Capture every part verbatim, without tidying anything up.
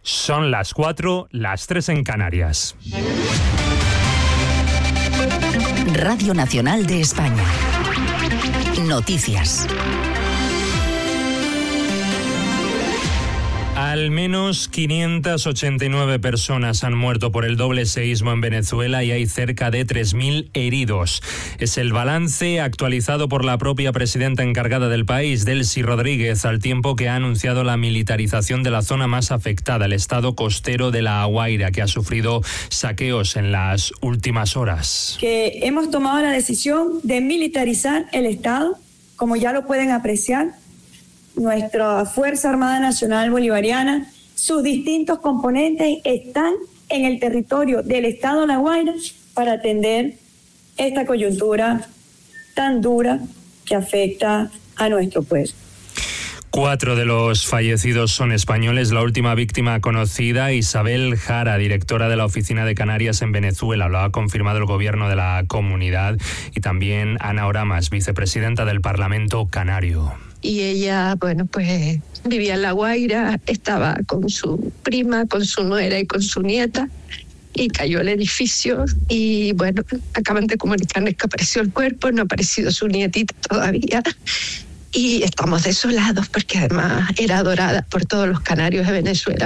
Son las cuatro, las tres en Canarias. Radio Nacional de España. Noticias. Al menos quinientas ochenta y nueve personas han muerto por el doble seísmo en Venezuela y hay cerca de tres mil heridos. Es el balance actualizado por la propia presidenta encargada del país, Delcy Rodríguez, al tiempo que ha anunciado la militarización de la zona más afectada, el estado costero de La Guaira, que ha sufrido saqueos en las últimas horas. Que hemos tomado la decisión de militarizar el estado, como ya lo pueden apreciar. Nuestra Fuerza Armada Nacional Bolivariana, sus distintos componentes están en el territorio del estado de La Guaira para atender esta coyuntura tan dura que afecta a nuestro pueblo. Cuatro de los fallecidos son españoles. La última víctima conocida, Isabel Jara, directora de la Oficina de Canarias en Venezuela. Lo ha confirmado el gobierno de la comunidad y también Ana Oramas, vicepresidenta del Parlamento Canario. Y ella, bueno, pues vivía en La Guaira, estaba con su prima, con su nuera y con su nieta, y cayó el edificio y, bueno, acaban de comunicarnos que apareció el cuerpo, no ha aparecido su nietita todavía, y estamos desolados porque además era adorada por todos los canarios de Venezuela.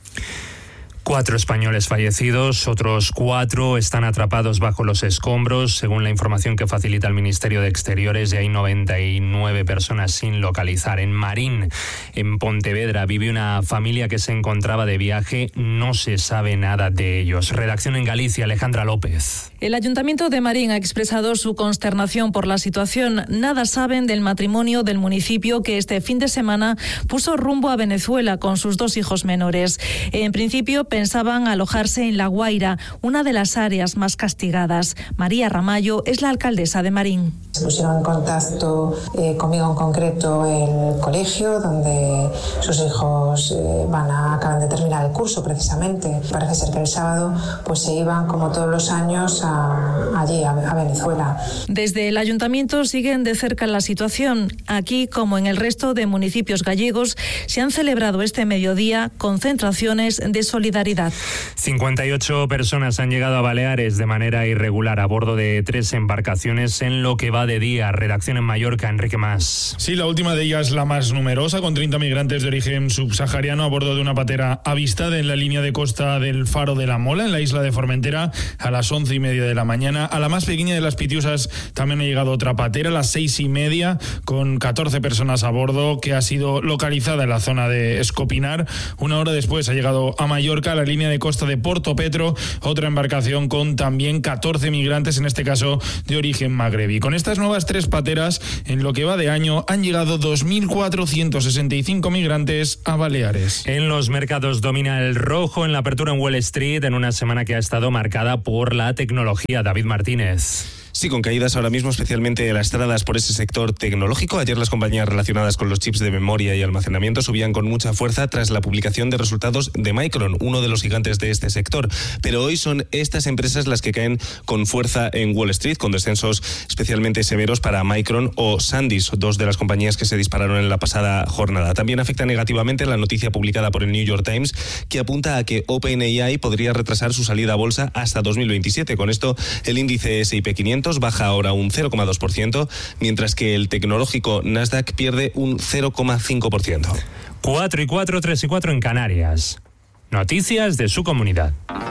Cuatro españoles fallecidos, otros cuatro están atrapados bajo los escombros. Según la información que facilita el Ministerio de Exteriores, ya hay noventa y nueve personas sin localizar. En Marín, en Pontevedra, vive una familia que se encontraba de viaje. No se sabe nada de ellos. Redacción en Galicia, Alejandra López. El Ayuntamiento de Marín ha expresado su consternación por la situación. Nada saben del matrimonio del municipio que este fin de semana puso rumbo a Venezuela con sus dos hijos menores. En principio, pensaban alojarse en La Guaira, una de las áreas más castigadas. María Ramallo es la alcaldesa de Marín. Se pusieron en contacto eh, conmigo en concreto el colegio donde sus hijos eh, van a acaban de terminar el curso precisamente. Parece ser que el sábado pues se iban como todos los años a, allí a, a Venezuela. Desde el ayuntamiento siguen de cerca la situación. Aquí, como en el resto de municipios gallegos, se han celebrado este mediodía concentraciones de solidaridad. cincuenta y ocho personas han llegado a Baleares de manera irregular a bordo de tres embarcaciones en lo que va de día. Redacción en Mallorca, Enrique Mas. Sí, la última de ellas la más numerosa, con treinta migrantes de origen subsahariano a bordo de una patera avistada en la línea de costa del Faro de la Mola, en la isla de Formentera, a las once y media de la mañana. A la más pequeña de las Pitiusas también ha llegado otra patera a las seis y media, con catorce personas a bordo, que ha sido localizada en la zona de Escopinar. Una hora después ha llegado a Mallorca, a la línea de costa de Porto Petro, otra embarcación con también catorce migrantes, en este caso de origen magrebí. Con estas nuevas tres pateras, en lo que va de año, han llegado dos mil cuatrocientos sesenta y cinco migrantes a Baleares. En los mercados domina el rojo en la apertura en Wall Street, en una semana que ha estado marcada por la tecnología. David Martínez. Sí, con caídas ahora mismo, especialmente lastradas por ese sector tecnológico. Ayer las compañías relacionadas con los chips de memoria y almacenamiento subían con mucha fuerza tras la publicación de resultados de Micron, uno de los gigantes de este sector. Pero hoy son estas empresas las que caen con fuerza en Wall Street, con descensos especialmente severos para Micron o Sandisk, dos de las compañías que se dispararon en la pasada jornada. También afecta negativamente la noticia publicada por el New York Times, que apunta a que OpenAI podría retrasar su salida a bolsa hasta dos mil veintisiete. Con esto, el índice ese y pe quinientos baja ahora un cero coma dos por ciento, mientras que el tecnológico Nasdaq pierde un cero coma cinco por ciento. cuatro y cuatro, tres y cuatro en Canarias. Noticias de su comunidad.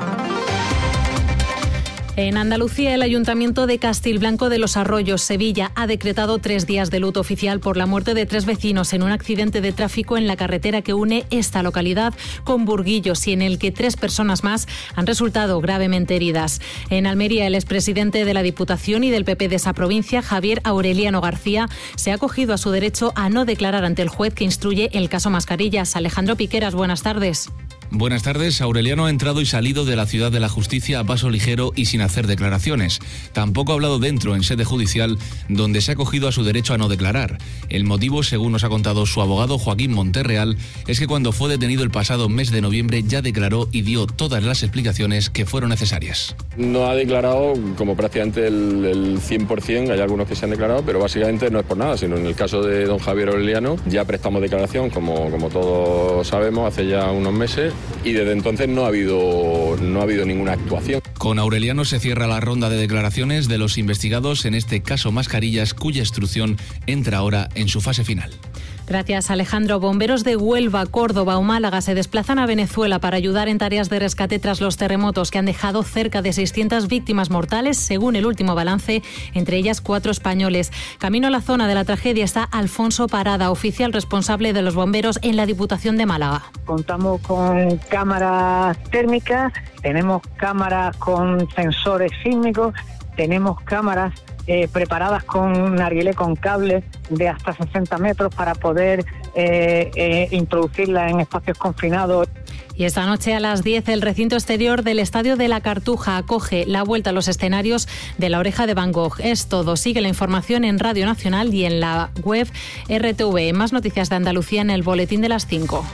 En Andalucía, el Ayuntamiento de Castilblanco de los Arroyos, Sevilla, ha decretado tres días de luto oficial por la muerte de tres vecinos en un accidente de tráfico en la carretera que une esta localidad con Burguillos y en el que tres personas más han resultado gravemente heridas. En Almería, el expresidente de la Diputación y del pe pe de esa provincia, Javier Aureliano García, se ha acogido a su derecho a no declarar ante el juez que instruye el caso Mascarillas. Alejandro Piqueras, buenas tardes. Buenas tardes. Aureliano ha entrado y salido de la Ciudad de la Justicia a paso ligero y sin hacer declaraciones. Tampoco ha hablado dentro, en sede judicial, donde se ha acogido a su derecho a no declarar. El motivo, según nos ha contado su abogado Joaquín Monterreal, es que cuando fue detenido el pasado mes de noviembre ya declaró y dio todas las explicaciones que fueron necesarias. No ha declarado como prácticamente el, el cien por ciento, hay algunos que se han declarado, pero básicamente no es por nada, sino en el caso de don Javier Aureliano ya prestamos declaración, como, como todos sabemos, hace ya unos meses, y desde entonces no ha habido, no ha habido ninguna actuación. Con Aureliano se cierra la ronda de declaraciones de los investigados en este caso Mascarillas, cuya instrucción entra ahora en su fase final. Gracias, Alejandro. Bomberos de Huelva, Córdoba o Málaga se desplazan a Venezuela para ayudar en tareas de rescate tras los terremotos que han dejado cerca de seiscientas víctimas mortales, según el último balance, entre ellas cuatro españoles. Camino a la zona de la tragedia está Alfonso Parada, oficial responsable de los bomberos en la Diputación de Málaga. Contamos con cámaras térmicas, tenemos cámaras con sensores sísmicos, tenemos cámaras Eh, preparadas con narguilé con cables de hasta sesenta metros para poder eh, eh, introducirla en espacios confinados. Y esta noche a las diez el recinto exterior del Estadio de la Cartuja acoge la vuelta a los escenarios de La Oreja de Van Gogh. Es todo. Sigue la información en Radio Nacional y en la web R T V. Más noticias de Andalucía en el boletín de las cinco.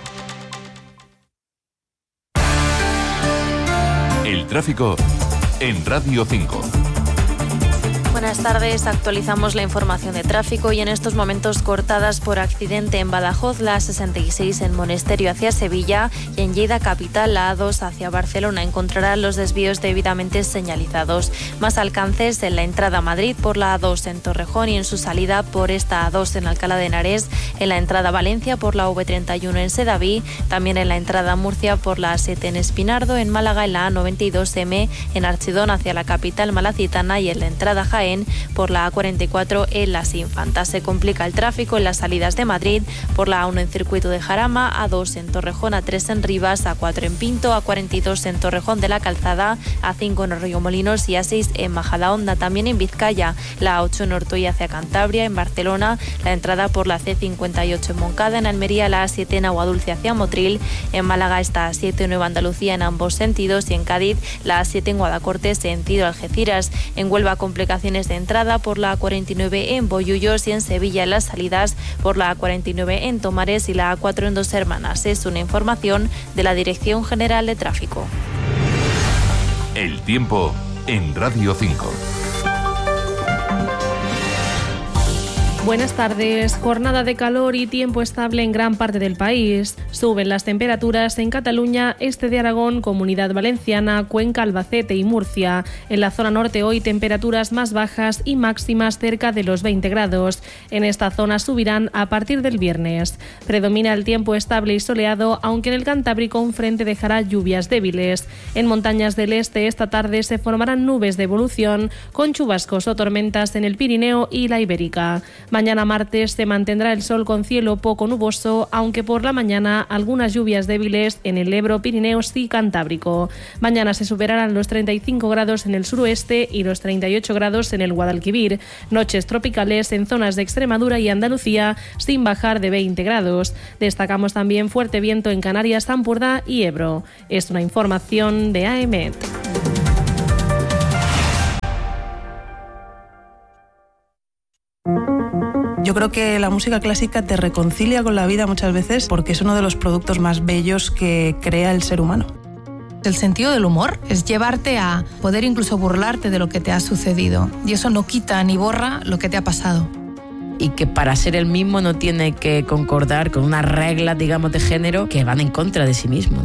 El tráfico en Radio cinco. Buenas tardes, actualizamos la información de tráfico y en estos momentos cortadas por accidente en Badajoz, la A sesenta y seis en Monesterio hacia Sevilla y en Lleida capital, la A dos hacia Barcelona. Encontrarán los desvíos debidamente señalizados. Más alcances en la entrada a Madrid por la A dos en Torrejón y en su salida por esta A dos en Alcalá de Henares, en la entrada a Valencia por la A V treinta y uno en Sedaví, también en la entrada a Murcia por la A siete en Espinardo, en Málaga en la A noventa y dos eme en Archidón hacia la capital malacitana y en la entrada a Jaén por la A cuarenta y cuatro en Las Infantas. Se complica el tráfico en las salidas de Madrid por la A uno en Circuito de Jarama, A dos en Torrejón, A tres en Rivas, A cuatro en Pinto, A cuarenta y dos en Torrejón de la Calzada, A cinco en Arroyomolinos y A seis en Majadahonda. También en Vizcaya, la A ocho en Ortuella hacia Cantabria, en Barcelona, la entrada por la C cincuenta y ocho en Moncada, en Almería la A siete en Aguadulce hacia Motril, en Málaga está A siete en Nueva Andalucía en ambos sentidos y en Cádiz la A siete en Guadacorte sentido Algeciras. En Huelva complicaciones de entrada por la A cuarenta y nueve en Bollullos y en Sevilla en las salidas por la A cuarenta y nueve en Tomares y la A cuatro en Dos Hermanas. Es una información de la Dirección General de Tráfico. El tiempo en Radio cinco. Buenas tardes. Jornada de calor y tiempo estable en gran parte del país. Suben las temperaturas en Cataluña, este de Aragón, Comunidad Valenciana, Cuenca, Albacete y Murcia. En la zona norte hoy temperaturas más bajas y máximas cerca de los veinte grados. En esta zona subirán a partir del viernes. Predomina el tiempo estable y soleado, aunque en el Cantábrico un frente dejará lluvias débiles. En montañas del este esta tarde se formarán nubes de evolución con chubascos o tormentas en el Pirineo y la Ibérica. Mañana martes se mantendrá el sol con cielo poco nuboso, aunque por la mañana algunas lluvias débiles en el Ebro, Pirineos y Cantábrico. Mañana se superarán los treinta y cinco grados en el suroeste y los treinta y ocho grados en el Guadalquivir. Noches tropicales en zonas de Extremadura y Andalucía sin bajar de veinte grados. Destacamos también fuerte viento en Canarias, Sampurdá y Ebro. Es una información de A E M E T. Yo creo que la música clásica te reconcilia con la vida muchas veces porque es uno de los productos más bellos que crea el ser humano. El sentido del humor es llevarte a poder incluso burlarte de lo que te ha sucedido y eso no quita ni borra lo que te ha pasado. Y que para ser el mismo no tiene que concordar con unas reglas, digamos, de género que van en contra de sí mismo.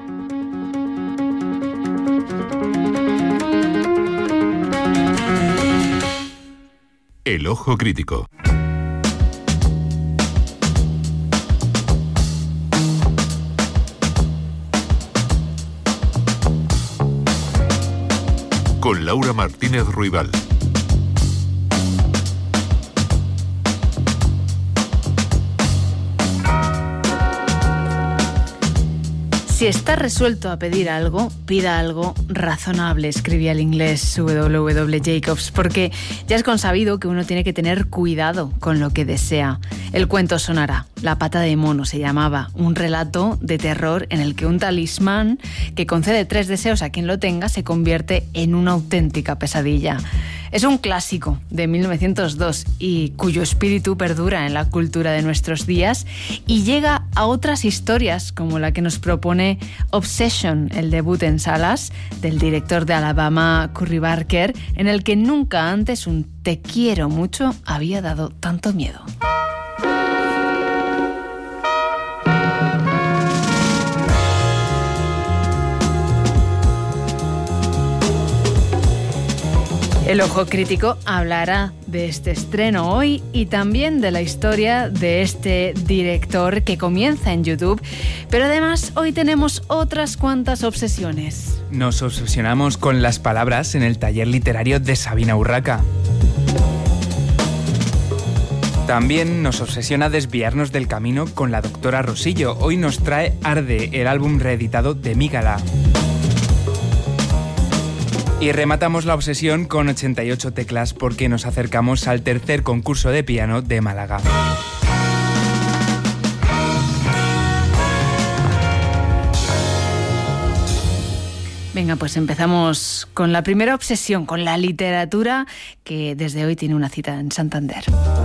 El ojo crítico. Con Laura Martínez Ruibal. Si está resuelto a pedir algo, pida algo razonable, escribía el inglés W W Jacobs, porque ya es consabido que uno tiene que tener cuidado con lo que desea. El cuento sonará. La pata de mono se llamaba, un relato de terror en el que un talismán que concede tres deseos a quien lo tenga se convierte en una auténtica pesadilla. Es un clásico de mil novecientos dos y cuyo espíritu perdura en la cultura de nuestros días y llega a otras historias como la que nos propone Obsession, el debut en salas del director de Alabama, Curry Barker, en el que nunca antes un te quiero mucho había dado tanto miedo. El Ojo Crítico hablará de este estreno hoy y también de la historia de este director que comienza en YouTube. Pero además hoy tenemos otras cuantas obsesiones. Nos obsesionamos con las palabras en el taller literario de Sabina Urraca. También nos obsesiona desviarnos del camino con la doctora Rosillo. Hoy nos trae Arde, el álbum reeditado de Mígala. Y rematamos la obsesión con ochenta y ocho teclas porque nos acercamos al tercer concurso de piano de Málaga. Venga, pues empezamos con la primera obsesión, con la literatura, que desde hoy tiene una cita en Santander.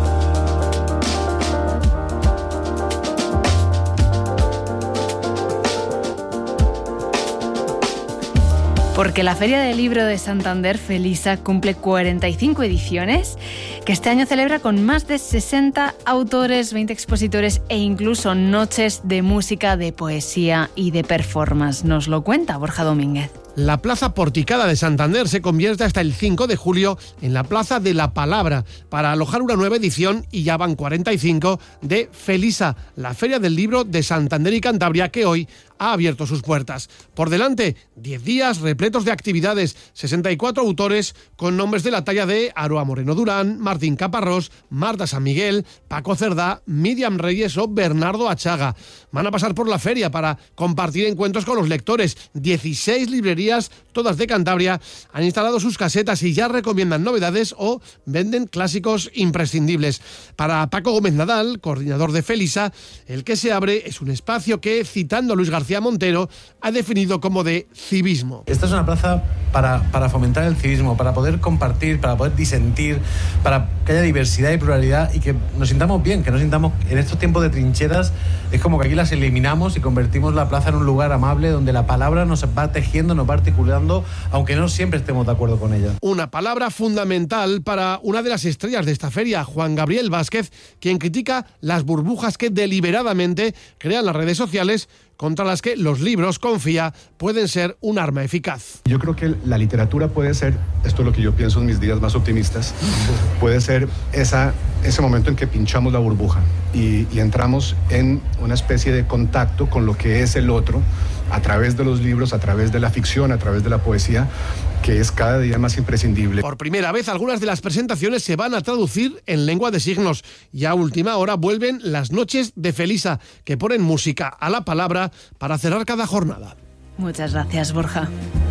Porque la Feria del Libro de Santander, Felisa, cumple cuarenta y cinco ediciones, que este año celebra con más de sesenta autores, veinte expositores e incluso noches de música, de poesía y de performance. Nos lo cuenta Borja Domínguez. La Plaza Porticada de Santander se convierte hasta el cinco de julio en la Plaza de la Palabra para alojar una nueva edición, y ya van cuarenta y cinco, de Felisa, la Feria del Libro de Santander y Cantabria, que hoy ha abierto sus puertas. Por delante, diez días repletos de actividades, sesenta y cuatro autores con nombres de la talla de Aroa Moreno Durán, Martín Caparrós, Marta San Miguel, Paco Cerdá, Miriam Reyes o Bernardo Achaga. Van a pasar por la feria para compartir encuentros con los lectores. dieciséis librerías, todas de Cantabria, han instalado sus casetas y ya recomiendan novedades o venden clásicos imprescindibles. Para Paco Gómez Nadal, coordinador de Felisa, el que se abre es un espacio que, citando a Luis García Montero, ha definido como de civismo. Esta es una plaza para, para fomentar el civismo, para poder compartir, para poder disentir, para que haya diversidad y pluralidad y que nos sintamos bien, que nos sintamos en estos tiempos de trincheras. Es como que aquí las eliminamos y convertimos la plaza en un lugar amable donde la palabra nos va tejiendo, nos va articulando, aunque no siempre estemos de acuerdo con ella. Una palabra fundamental para una de las estrellas de esta feria, Juan Gabriel Vázquez, quien critica las burbujas que deliberadamente crean las redes sociales, contra las que los libros, confía, pueden ser un arma eficaz. Yo creo que la literatura puede ser, esto es lo que yo pienso en mis días más optimistas, puede ser esa, ese momento en que pinchamos la burbuja y, y entramos en una especie de contacto con lo que es el otro, a través de los libros, a través de la ficción, a través de la poesía, que es cada día más imprescindible. Por primera vez, algunas de las presentaciones se van a traducir en lengua de signos, y a última hora vuelven las noches de Felisa, que ponen música a la palabra para cerrar cada jornada. Muchas gracias, Borja.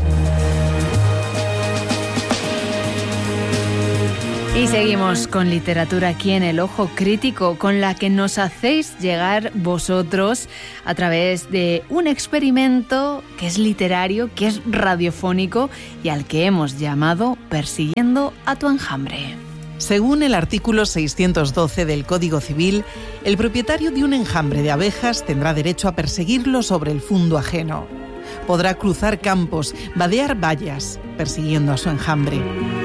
Y seguimos con literatura aquí en El Ojo Crítico, con la que nos hacéis llegar vosotros a través de un experimento que es literario, que es radiofónico y al que hemos llamado Persiguiendo a tu enjambre. Según el artículo seiscientos doce del Código Civil, el propietario de un enjambre de abejas tendrá derecho a perseguirlo sobre el fundo ajeno. Podrá cruzar campos, vadear vallas, persiguiendo a su enjambre.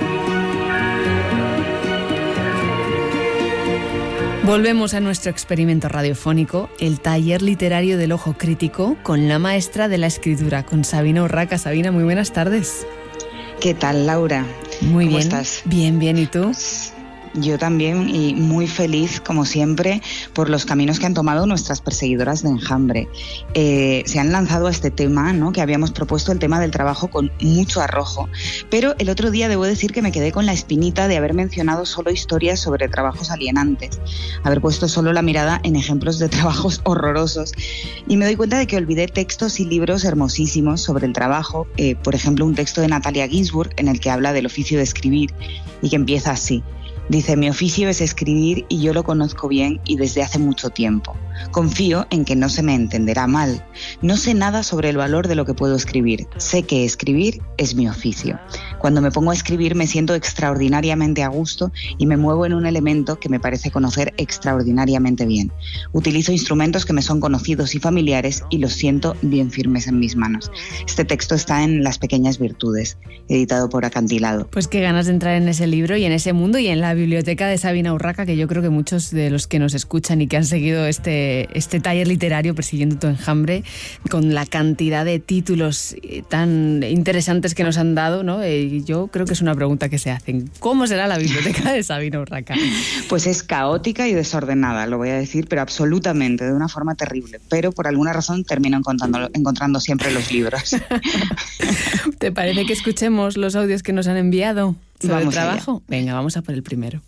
Volvemos a nuestro experimento radiofónico, el taller literario del Ojo Crítico, con la maestra de la escritura, con Sabina Urraca. Sabina, muy buenas tardes. ¿Qué tal, Laura? Muy ¿Cómo bien. estás? Bien, bien. ¿Y tú? Pues yo también, y muy feliz, como siempre, por los caminos que han tomado nuestras perseguidoras de enjambre. Eh, se han lanzado a este tema, ¿no?, que habíamos propuesto, el tema del trabajo, con mucho arrojo. Pero el otro día debo decir que me quedé con la espinita de haber mencionado solo historias sobre trabajos alienantes, haber puesto solo la mirada en ejemplos de trabajos horrorosos. Y me doy cuenta de que olvidé textos y libros hermosísimos sobre el trabajo. Eh, por ejemplo, un texto de Natalia Ginsburg en el que habla del oficio de escribir y que empieza así. Dice: mi oficio es escribir y yo lo conozco bien y desde hace mucho tiempo. Confío en que no se me entenderá mal. No sé nada sobre el valor de lo que puedo escribir. Sé que escribir es mi oficio. Cuando me pongo a escribir me siento extraordinariamente a gusto y me muevo en un elemento que me parece conocer extraordinariamente bien. Utilizo instrumentos que me son conocidos y familiares y los siento bien firmes en mis manos. Este texto está en Las pequeñas virtudes, editado por Acantilado. Pues qué ganas de entrar en ese libro y en ese mundo y en la biblioteca de Sabina Urraca, que yo creo que muchos de los que nos escuchan y que han seguido este, este taller literario Persiguiendo tu enjambre con la cantidad de títulos tan interesantes que nos han dado, ¿no? Eh, yo creo que es una pregunta que se hacen. ¿Cómo será la biblioteca de Sabina Urraca? Pues es caótica y desordenada, lo voy a decir, pero absolutamente, de una forma terrible. Pero por alguna razón termino encontrando, encontrando siempre los libros. ¿Te parece que escuchemos los audios que nos han enviado sobre Vamos el trabajo? allá. Venga, vamos a por el primero.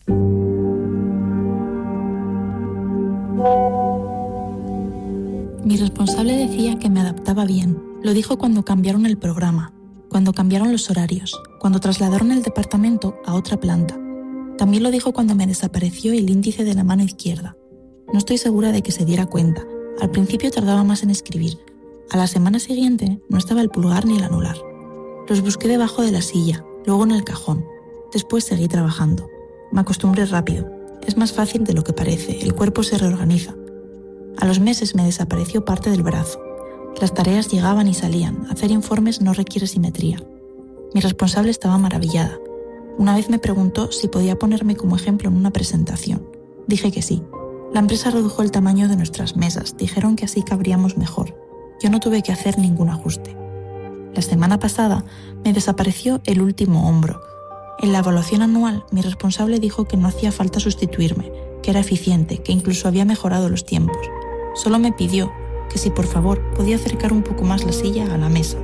Mi responsable decía que me adaptaba bien. Lo dijo cuando cambiaron el programa, cuando cambiaron los horarios, cuando trasladaron el departamento a otra planta. También lo dijo cuando me desapareció el índice de la mano izquierda. No estoy segura de que se diera cuenta. Al principio tardaba más en escribir. A la semana siguiente no estaba el pulgar ni el anular. Los busqué debajo de la silla, luego en el cajón. Después seguí trabajando. Me acostumbré rápido. Es más fácil de lo que parece. El cuerpo se reorganiza. A los meses me desapareció parte del brazo. Las tareas llegaban y salían. Hacer informes no requiere simetría. Mi responsable estaba maravillada. Una vez me preguntó si podía ponerme como ejemplo en una presentación. Dije que sí. La empresa redujo el tamaño de nuestras mesas. Dijeron que así cabríamos mejor. Yo no tuve que hacer ningún ajuste. La semana pasada me desapareció el último hombro. En la evaluación anual, mi responsable dijo que no hacía falta sustituirme, que era eficiente, que incluso había mejorado los tiempos. Solo me pidió que si por favor podía acercar un poco más la silla a la mesa.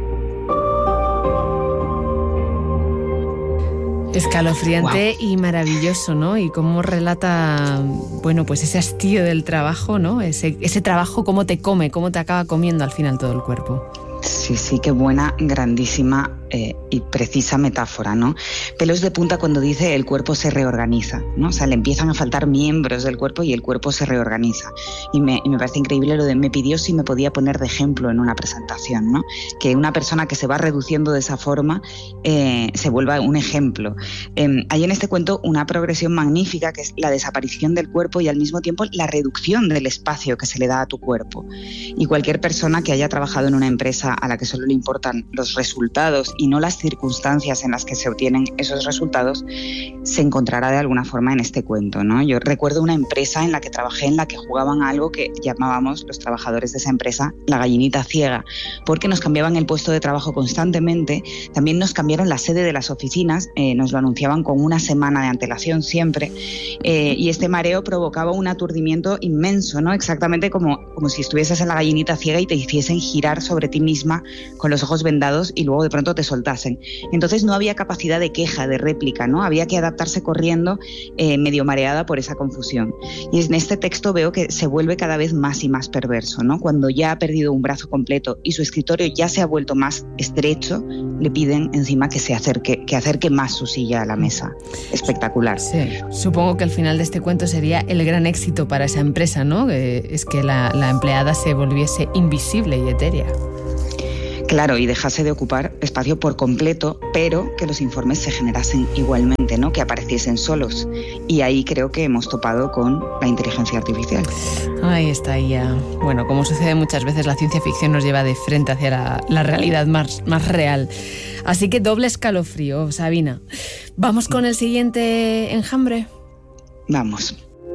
Escalofriante wow. Y maravilloso, ¿no? Y cómo relata, bueno, pues ese hastío del trabajo, ¿no? Ese, ese trabajo, cómo te come, cómo te acaba comiendo al final todo el cuerpo. Sí, sí, qué buena, grandísima eh, y precisa metáfora, ¿no? Pelos de punta cuando dice el cuerpo se reorganiza, ¿no? O sea, le empiezan a faltar miembros del cuerpo y el cuerpo se reorganiza. Y me, y me parece increíble lo de me pidió si me podía poner de ejemplo en una presentación, ¿no? Que una persona que se va reduciendo de esa forma eh, se vuelva un ejemplo. Eh, hay en este cuento una progresión magnífica que es la desaparición del cuerpo y al mismo tiempo la reducción del espacio que se le da a tu cuerpo. Y cualquier persona que haya trabajado en una empresa a la que solo le importan los resultados y no las circunstancias en las que se obtienen esos resultados, se encontrará de alguna forma en este cuento, ¿no? Yo recuerdo una empresa en la que trabajé en la que jugaban a algo que llamábamos los trabajadores de esa empresa la gallinita ciega, porque nos cambiaban el puesto de trabajo constantemente, también nos cambiaron la sede de las oficinas, eh, nos lo anunciaban con una semana de antelación siempre, eh, y este mareo provocaba un aturdimiento inmenso, ¿no? Exactamente como, como si estuvieses en la gallinita ciega y te hiciesen girar sobre ti misma con los ojos vendados y luego de pronto te soltasen. Entonces no había capacidad de queja, de réplica, ¿no? Había que adaptarse corriendo, eh, medio mareada por esa confusión. Y en este texto veo que se vuelve cada vez más y más perverso, ¿no? Cuando ya ha perdido un brazo completo y su escritorio ya se ha vuelto más estrecho, le piden encima que se acerque, que acerque más su silla a la mesa. Espectacular. Sí, supongo que al final de este cuento sería el gran éxito para esa empresa, ¿no? Eh, es que la, la empleada se volviese invisible y etérea. Claro, y dejase de ocupar espacio por completo, pero que los informes se generasen igualmente, ¿no? Que apareciesen solos. Y ahí creo que hemos topado con la inteligencia artificial. Ahí está ya. Bueno, como sucede muchas veces, la ciencia ficción nos lleva de frente hacia la, la realidad más, más real. Así que doble escalofrío, Sabina. ¿Vamos con el siguiente enjambre? Vamos.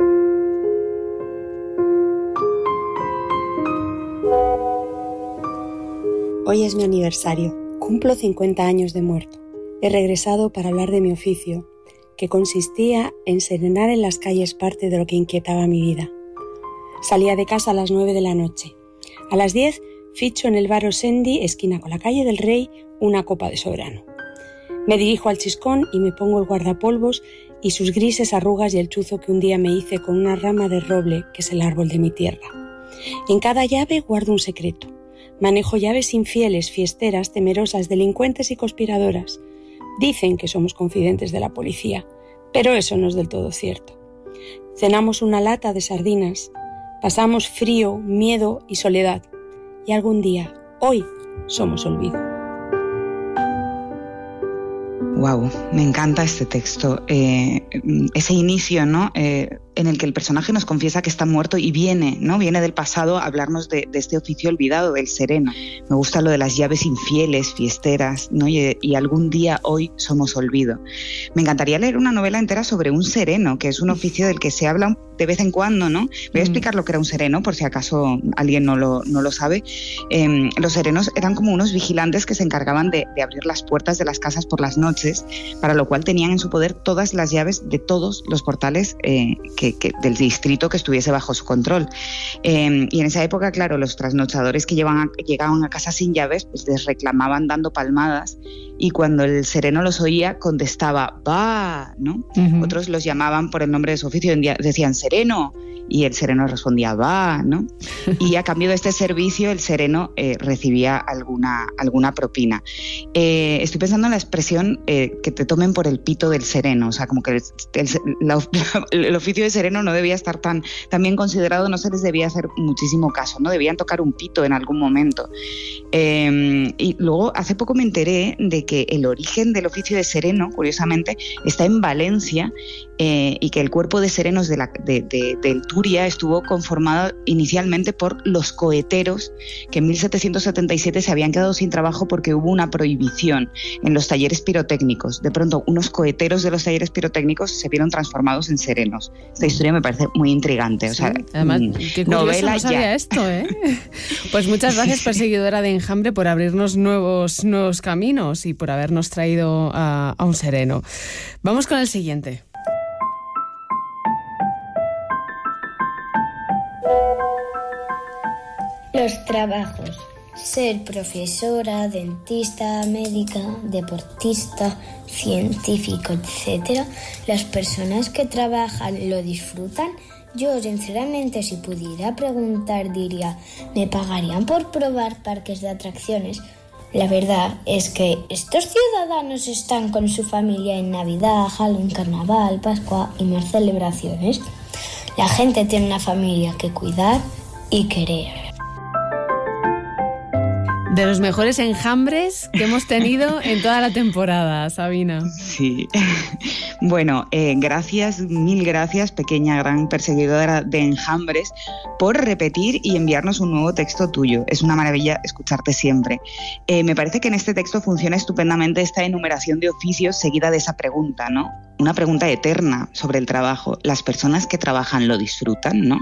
Hoy es mi aniversario. Cumplo cincuenta años de muerto. He regresado para hablar de mi oficio, que consistía en serenar en las calles parte de lo que inquietaba mi vida. Salía de casa a las nueve de la noche. A las diez ficho en el bar Osendi, esquina con la calle del Rey, una copa de soberano. Me dirijo al chiscón y me pongo el guardapolvos y sus grises arrugas y el chuzo que un día me hice con una rama de roble, que es el árbol de mi tierra. En cada llave guardo un secreto. Manejo llaves infieles, fiesteras, temerosas, delincuentes y conspiradoras. Dicen que somos confidentes de la policía, pero eso no es del todo cierto. Cenamos una lata de sardinas, pasamos frío, miedo y soledad. Y algún día, hoy, somos olvido. Wow, me encanta este texto. Eh, ese inicio, ¿no? Eh, en el que el personaje nos confiesa que está muerto y viene, ¿no? Viene del pasado a hablarnos de, de este oficio olvidado, del sereno. Me gusta lo de las llaves infieles, fiesteras, ¿no? Y, y algún día hoy somos olvido. Me encantaría leer una novela entera sobre un sereno, que es un oficio del que se habla de vez en cuando, ¿no? Voy a explicar lo que era un sereno, por si acaso alguien no lo, no lo sabe. Eh, los serenos eran como unos vigilantes que se encargaban de, de abrir las puertas de las casas por las noches, para lo cual tenían en su poder todas las llaves de todos los portales eh, que, que, del distrito que estuviese bajo su control. Eh, y en esa época, claro, los trasnochadores que llevaban a, llegaban a casa sin llaves, pues les reclamaban dando palmadas, y cuando el sereno los oía, contestaba, va, ¿no? Uh-huh. Otros los llamaban por el nombre de su oficio, decían sereno, y el sereno respondía, va, ¿no? Y a cambio de este servicio, el sereno eh, recibía alguna, alguna propina. Eh, estoy pensando en la expresión eh, que te tomen por el pito del sereno, o sea, como que el, el, la, el oficio de sereno no debía estar tan, tan bien considerado, no se les debía hacer muchísimo caso, ¿no? Debían tocar un pito en algún momento. Eh, y luego, hace poco me enteré de que el origen del oficio de sereno, curiosamente, está en Valencia, eh, y que el cuerpo de serenos de la, de, de, del Turia estuvo conformado inicialmente por los coheteros, que en mil setecientos setenta y siete se habían quedado sin trabajo porque hubo una prohibición en los talleres pirotécnicos. De pronto, unos coheteros de los talleres pirotécnicos se vieron transformados en serenos. Esta historia me parece muy intrigante. O sea, sí, además, qué curioso, novela no sabía ya. esto, ¿eh? Pues muchas gracias, perseguidora de Enjambre, por abrirnos nuevos, nuevos caminos y por habernos traído a, a un sereno. Vamos con el siguiente. Los trabajos. Ser profesora, dentista, médica, deportista, científico, etcétera. Las personas que trabajan lo disfrutan. Yo, sinceramente, si pudiera preguntar, diría, ¿me pagarían por probar parques de atracciones? La verdad es que estos ciudadanos están con su familia en Navidad, Halloween, Carnaval, Pascua y más celebraciones. La gente tiene una familia que cuidar y querer. De los mejores enjambres que hemos tenido en toda la temporada, Sabina. Sí. Bueno, eh, gracias, mil gracias, pequeña gran perseguidora de enjambres, por repetir y enviarnos un nuevo texto tuyo. Es una maravilla escucharte siempre. Eh, me parece que en este texto funciona estupendamente esta enumeración de oficios seguida de esa pregunta, ¿no? Una pregunta eterna sobre el trabajo. ¿Las personas que trabajan lo disfrutan, no?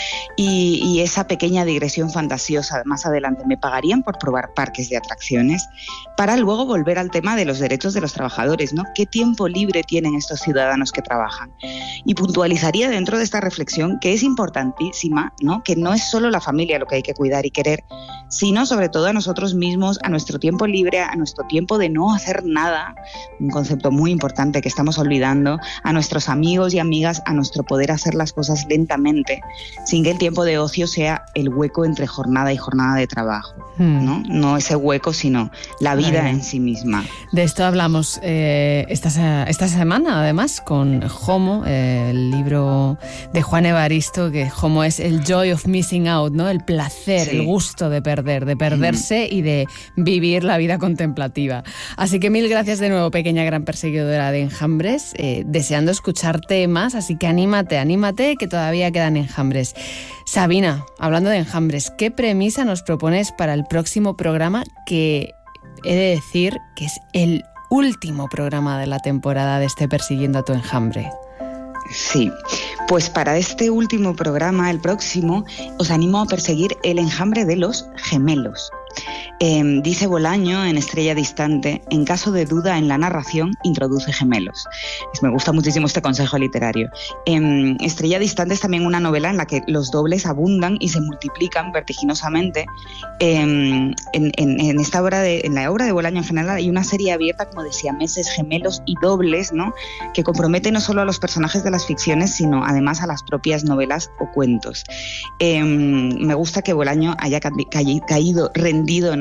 Y, y esa pequeña digresión fantasiosa más adelante, ¿me pagarían por probar parques de atracciones? Para luego volver al tema de los derechos de los trabajadores, ¿no? ¿Qué tiempo libre tienen estos ciudadanos que trabajan? Y puntualizaría dentro de esta reflexión que es importantísima, ¿no? Que no es solo la familia lo que hay que cuidar y querer, sino sobre todo a nosotros mismos, a nuestro tiempo libre, a nuestro tiempo de no hacer nada, un concepto muy importante que estamos olvidando, a nuestros amigos y amigas, a nuestro poder hacer las cosas lentamente, sin que el tiempo de ocio sea el hueco entre jornada y jornada de trabajo, hmm. ¿no? No ese hueco, sino la vida Ay. en sí misma. De esto hablamos eh, esta, esta semana, además, con Homo, eh, el libro de Juan Evaristo, que Homo es el joy of missing out, ¿no? El placer, sí. el gusto de perder, de perderse hmm. y de vivir la vida contemplativa. Así que mil gracias de nuevo, pequeña gran perseguidora de enjambres. Eh, deseando escucharte más, así que anímate, anímate, que todavía quedan enjambres. Sabina, hablando de enjambres, ¿qué premisa nos propones para el próximo programa? Que he de decir que es el último programa de la temporada de este Persiguiendo a tu Enjambre. Sí, pues para este último programa, el próximo, os animo a perseguir el enjambre de los gemelos. Eh, dice Bolaño en Estrella Distante, en caso de duda en la narración, introduce gemelos. Me gusta muchísimo este consejo literario. Eh, Estrella Distante es también una novela en la que los dobles abundan y se multiplican vertiginosamente. Eh, en, en, en, esta obra de, en la obra de Bolaño en general hay una serie abierta como de siameses, gemelos y dobles, ¿no? Que compromete no solo a los personajes de las ficciones, sino además a las propias novelas o cuentos. Eh, me gusta que Bolaño haya ca- ca- caído rendido, ¿no?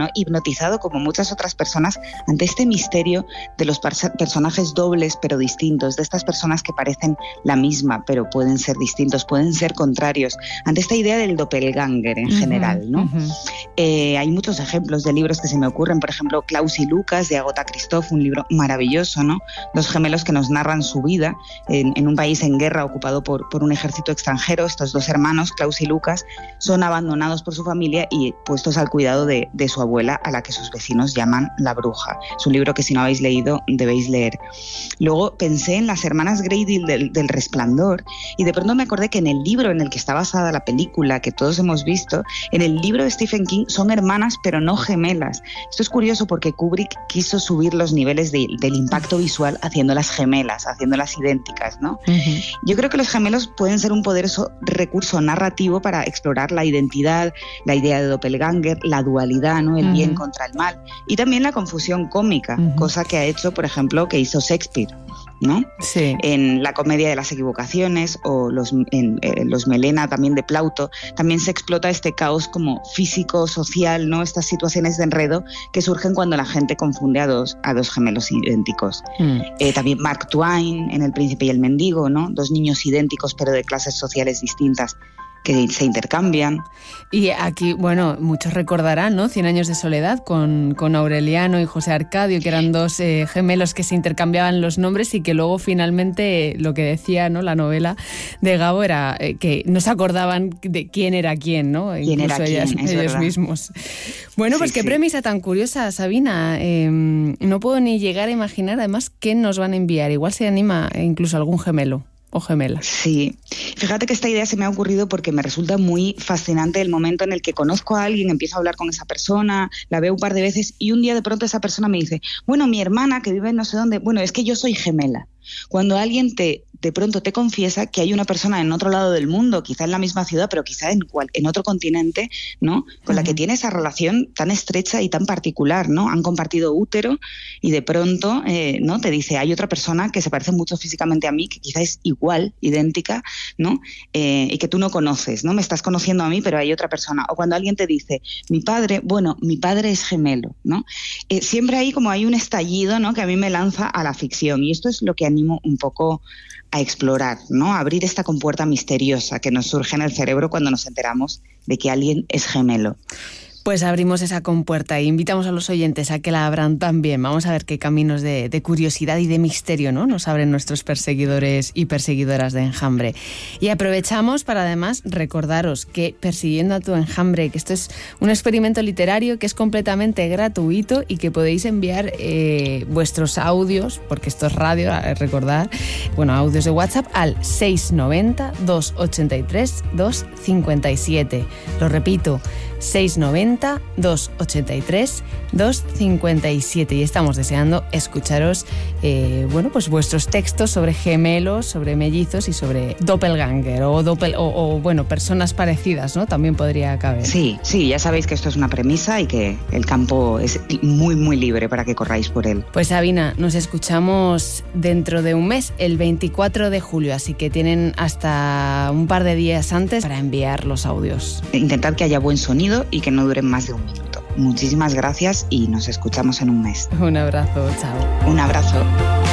¿no? Hipnotizado como muchas otras personas ante este misterio de los personajes dobles pero distintos, de estas personas que parecen la misma pero pueden ser distintos, pueden ser contrarios, ante esta idea del doppelganger en uh-huh, general, ¿no? Uh-huh. Eh, hay muchos ejemplos de libros que se me ocurren, por ejemplo, Klaus y Lucas de Agatha Christoph, un libro maravilloso, ¿no? Dos gemelos que nos narran su vida en, en un país en guerra ocupado por, por un ejército extranjero. Estos dos hermanos, Klaus y Lucas, son abandonados por su familia y puestos al cuidado de, de su abuela, a la que sus vecinos llaman la bruja. Es un libro que si no habéis leído debéis leer. Luego pensé en las hermanas Grady del, del Resplandor y de pronto me acordé que en el libro en el que está basada la película que todos hemos visto, en el libro de Stephen King son hermanas pero no gemelas. Esto es curioso porque Kubrick quiso subir los niveles de, del impacto visual haciéndolas gemelas, haciéndolas idénticas, ¿no? Uh-huh. Yo creo que los gemelos pueden ser un poderoso recurso narrativo para explorar la identidad, la idea de doppelganger, la dualidad, ¿no? El uh-huh. bien contra el mal, y también la confusión cómica, uh-huh. cosa que ha hecho, por ejemplo, que hizo Shakespeare, ¿no? Sí. En la comedia de las equivocaciones o los, en, en los Melena también de Plauto, también se explota este caos como físico, social, ¿no? Estas situaciones de enredo que surgen cuando la gente confunde a dos, a dos gemelos idénticos. Mm. Eh, también Mark Twain en El Príncipe y el Mendigo, ¿no? Dos niños idénticos pero de clases sociales distintas que se intercambian. Y aquí, bueno, muchos recordarán, ¿no? Cien años de soledad con, con Aureliano y José Arcadio, que eran dos eh, gemelos que se intercambiaban los nombres y que luego finalmente eh, lo que decía, ¿no? La novela de Gabo era eh, que no se acordaban de quién era quién, ¿no? ¿Quién Incluso era ellas, quién? Es ellos verdad. mismos. Bueno, pues sí, qué sí. premisa tan curiosa, Sabina. Eh, no puedo ni llegar a imaginar además qué nos van a enviar. Igual se anima incluso algún gemelo o gemela. Sí, fíjate que esta idea se me ha ocurrido porque me resulta muy fascinante el momento en el que conozco a alguien, empiezo a hablar con esa persona, la veo un par de veces y un día de pronto esa persona me dice, bueno, mi hermana que vive en no sé dónde, bueno, es que yo soy gemela. Cuando alguien te de pronto te confiesa que hay una persona en otro lado del mundo, quizá en la misma ciudad, pero quizá en, cual, en otro continente, ¿no? Con uh-huh. la que tiene esa relación tan estrecha y tan particular, ¿no? Han compartido útero y de pronto, eh, ¿no? Te dice, hay otra persona que se parece mucho físicamente a mí, que quizá es igual, idéntica, ¿no? Eh, y que tú no conoces, ¿no? Me estás conociendo a mí, pero hay otra persona. O cuando alguien te dice, mi padre, bueno, mi padre es gemelo, ¿no? Eh, siempre hay como hay un estallido, ¿no? Que a mí me lanza a la ficción y esto es lo que animo un poco a explorar, ¿no? A abrir esta compuerta misteriosa que nos surge en el cerebro cuando nos enteramos de que alguien es gemelo. Pues abrimos esa compuerta e invitamos a los oyentes a que la abran también. Vamos a ver qué caminos de, de curiosidad y de misterio, ¿no? Nos abren nuestros perseguidores y perseguidoras de enjambre. Y aprovechamos para además recordaros que Persiguiendo a tu enjambre, que esto es un experimento literario que es completamente gratuito y que podéis enviar eh, vuestros audios, porque esto es radio, recordar, bueno, audios de WhatsApp al seis noventa, doscientos ochenta y tres, doscientos cincuenta y siete. Lo repito, seis noventa, doscientos ochenta y tres, doscientos cincuenta y siete y estamos deseando escucharos eh, bueno, pues vuestros textos sobre gemelos, sobre mellizos y sobre doppelganger o, doppel, o, o bueno, personas parecidas, ¿no? También podría caber. Sí, sí, ya sabéis que esto es una premisa y que el campo es muy, muy libre para que corráis por él. Pues Sabina, nos escuchamos dentro de un mes, el veinticuatro de julio, así que tienen hasta un par de días antes para enviar los audios. Intentad que haya buen sonido y que no duren más de un minuto. Muchísimas gracias y nos escuchamos en un mes. Un abrazo, chao. Un abrazo.